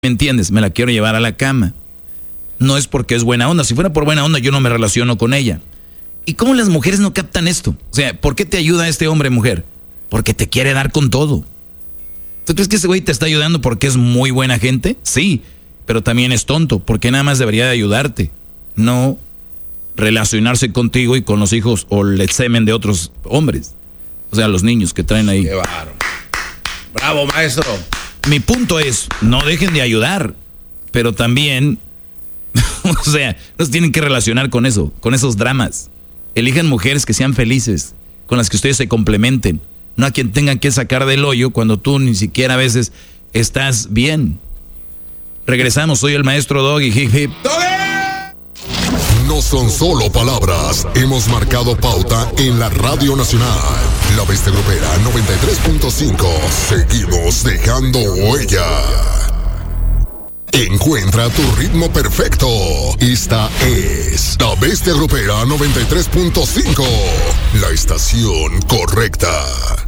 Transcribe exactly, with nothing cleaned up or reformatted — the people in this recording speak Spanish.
¿Me entiendes? Me la quiero llevar a la cama. No es porque es buena onda. Si fuera por buena onda, yo no me relaciono con ella. ¿Y cómo las mujeres no captan esto? O sea, ¿por qué te ayuda este hombre, mujer? Porque te quiere dar con todo. ¿Tú crees que ese güey te está ayudando porque es muy buena gente? Sí, pero también es tonto, porque nada más debería de ayudarte. No relacionarse contigo y con los hijos o el semen de otros hombres. O sea, los niños que traen ahí. Qué bárbaro. Bravo, maestro. Mi punto es, no dejen de ayudar, pero también, o sea, no se tienen que relacionar con eso, con esos dramas. Elijan mujeres que sean felices, con las que ustedes se complementen, no a quien tengan que sacar del hoyo cuando tú ni siquiera a veces estás bien. Regresamos, soy el maestro Doggy. Hip, hip. No son solo palabras, hemos marcado pauta en la Radio Nacional. La Bestia Grupera noventa y tres punto cinco. Seguimos dejando huella. Encuentra tu ritmo perfecto. Esta es La Bestia Grupera noventa y tres punto cinco. La estación correcta.